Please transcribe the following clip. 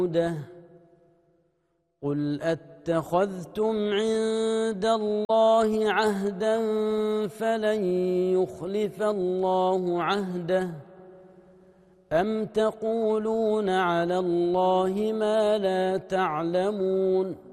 قل أتخذتم عند الله عهدا فلن يخلف الله عهده أم تقولون على الله ما لا تعلمون